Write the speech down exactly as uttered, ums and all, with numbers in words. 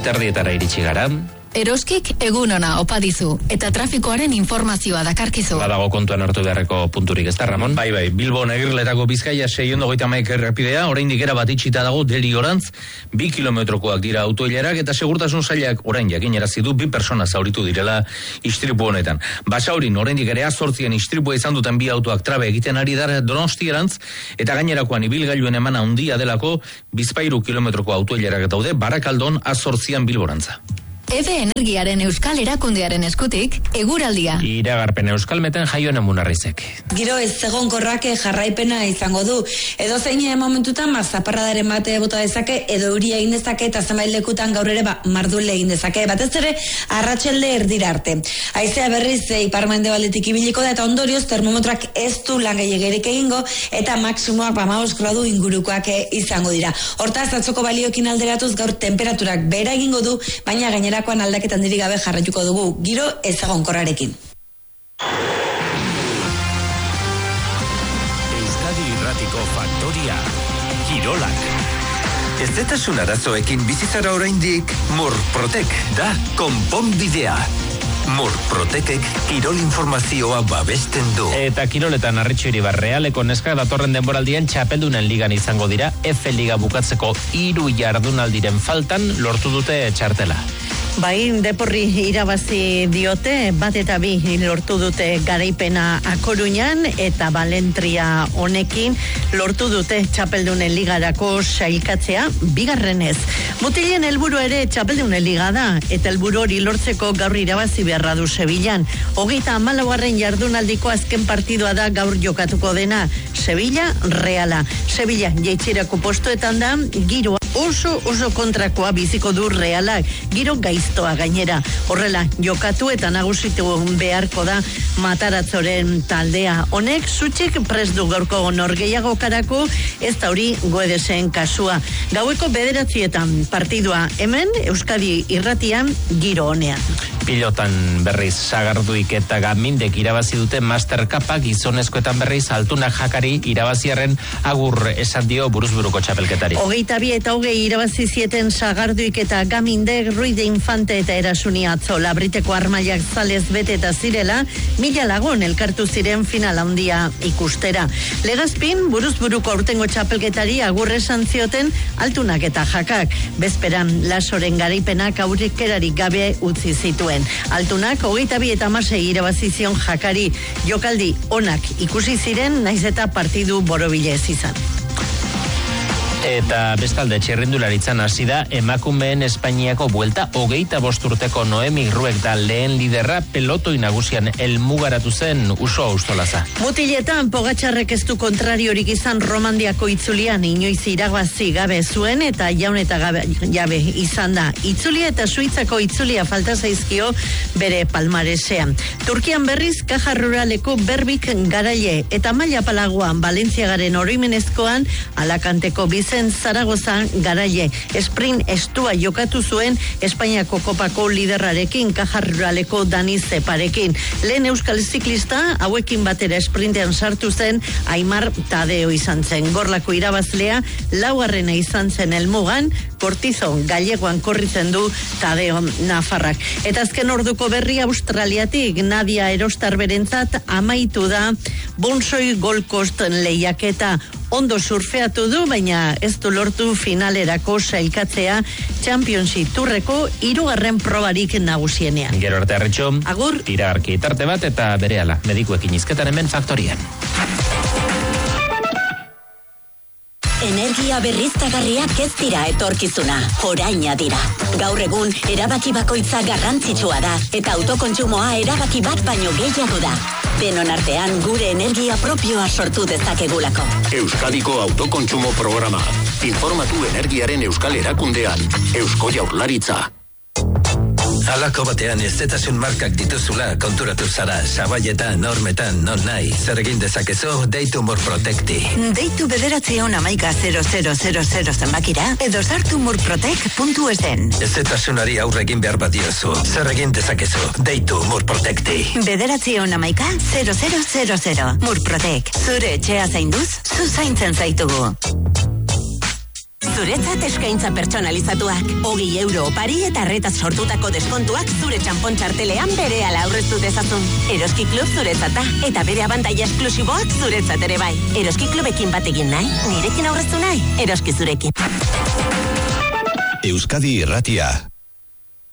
terdietara iritsi gara. Eroskik egun ona opa dizu, eta trafikoaren informazioa dakarkizu. Badago kontuan hartu beharreko punturik, ez da, Ramon? Bai, bai, Bilbon egirletako Bizkaia seiondo goita maik errepidea, oraindik era bat itxita dago Deliorantz, bi kilometrokoak dira autoilerak, eta segurtasun sailak orain jakinarazi du bi persona zauritu direla istripu honetan. Basaurin oraindik ere azortzien istripua izan duten bi autoak trabe egiten ari dara Donostierantz, eta gainerakoan ibilgailuen emana handia delako Bizpahiru kilometroko autoilerak daude Barakaldon azortzian Bilborantza. Eve Energiaren Euskal Erakundearen eskutik, eguraldia. Iragarpen Euskalmeten Jaione Munarrizek. Giro ez egonkorrak jarraipena izango du. Edo zein momentutan ba, zaparradaren bate bota dezake, edo euria egin dezake, eta zenbait lekutan gaur ere ba, mardule egin dezake. Batez ere, arratselde erdira arte. Haizea berriz e, ipar-mendebaldetik ibiliko da, eta ondorioz termometrak ez du lan gehiagerik egingo, eta maksimoak hamabost gradu ingurukoak izango dira. Hortaz, atzoko baliokin alderatuz gaur temperaturak behera egingo du, baina gainera Koan aldaketan diri gabe jarraituko dugu, giro ezagonkorrarekin. Euskadi Irratiko Faktoria, Kirolak. Ezetasun arazoekin bizizara oraindik Murprotek da konponbidea. Murprotekek kirol informazioa babesten du. Eta kiroletan Arritxu Iribar Realeko neskak datorren denboraldian txapeldunen ligan izango dira. F Liga bukatzeko hiru jardunaldiren faltan lortu dute txartela. Bai, deporri irabazi diote, bat eta bi lortu dute garaipena A Coruñan, eta Balentria honekin lortu dute txapeldunen ligarako sailkatzea bigarrenez. Mutilen helburu ere txapeldunen liga da, eta helburu hori lortzeko gaur irabazi beharra du Sevillan. Hogeita hamalaugarren jardunaldiko azken partidua da gaur jokatuko dena, Sevilla Reala. Sevilla jaitsierako postuetan da, giroa oso oso kontrakoa biziko du Realak, giro gaiztoa gainera. Horrela, jokatu eta nagusitu beharko da Mataratzoren taldea. Honek, zutxik prest du gaurko norgehiagokarako, ez da hori Guedesen kasua. Gaueko bederatzietan partidua hemen, Euskadi Irratian, giro honean. Pilotan berriz Sagarduik eta Gamindek irabazi dute Master Cupa, gizonezkoetan berriz Altunak Jakari irabaziarren agur esan dio buruzburuko txapelketari. Hogeita bi eta hogei irabazi zieten Sagarduik eta Gamindek Ruiz de Infante eta Erasuni atzo labriteko armailak zalez bete eta zirela, mila lagun elkartu ziren final handia ikustera. Legazpin, buruzburuko aurtengo txapelketari agur esan zioten Altunak eta Jakak. Bezperan, Lasoren garaipenak aurrikerarik gabe utzi zituen. Altunak, hogeita bi eta hamasei irabazizion Jakari, jokaldi onak ikusi ziren, naiz eta partidu borobilez izan. Eta bestalde txirrindularitzan hasi da emakumeen Espainiako buelta hogeita bost urteko Noemi Ruek da lehen liderra pelotoi nagusian helmugaratu zen Uso Austolaza. Mutiletan Pogatxarrek ez du kontrariorik izan Romandiako itzulian inoiz irabazi gabe zuen eta jaun eta gabe, jabe izan da. Itzulia eta Suitzako itzulia falta zaizkio bere palmaresean. Turkian berriz Kaja Ruraleko Berbik garaile eta maila palagoan Valentziagaren oroimenezkoan Alakanteko bizen Zaragozan garaile sprint estua jokatu zuen Espainiako kopako liderrarekin Kaja Ruraleko Dani Zeparekin. Lehen euskal ziklista hauekin batera sprintean sartu zen Aimar Tadeo izan zen. Gorlako irabazlea laugarrena izan zen helmugan, Kortizo gallegoan korritzen du Tadeo Nafarrak. Eta azken orduko berri Australiatik Nadia Erostar berentzat amaitu da Bonsoi Gold Coast lehiaketa. Ondo surfeatu du, baina ez du lortu finalerako sailkatzea Championship Tourreko hirugarren probarik nagusienean. Gero arte Arritxo, agur, iragarki tarte bat eta berehala medikuekin hizketan hemen Faktorian. Energia berriztagarriak ez dira etorkizuna, oraina dira. Gaur egun, erabaki bakoitza garrantzitsua da, eta autokontsumoa erabaki bat baino gehiago da. Denon artean gure energia propioa sortu dezakegulako. Euskadiko autokontsumo programa. Informatu energiaren Euskal Erakundean. Eusko Jaurlaritza. Halako batean ezetasun markak dituzula konturatu zara, sabaietan, normetan, non nahi. Zer egin dezakezu, deitu Murprotekti. Deitu bederatzeon amaika zero zero zero zero zenbakira, edo sartu murprotek puntu esen. Ezetasunari aurre egin behar bat diozu. Zer egin dezakezu, deitu Murprotekti. Bederatzeon amaika zero zero zero zero. Murprotek, zure etxea zainduz, zu zaintzen zaitugu. Zuretzat eskaintza pertsonalizatuak. Hogei euro opari eta arretaz sortutako deskontuak zure txampon txartelean berehala aurreztu dezazun. Eroski Klub zuretzat da, eta bere abantaila esklusiboak zuretzat ere bai. Eroski Klubekin bat egin nahi, nirekin aurreztu nahi, Eroski zurekin. Euskadi Irratia.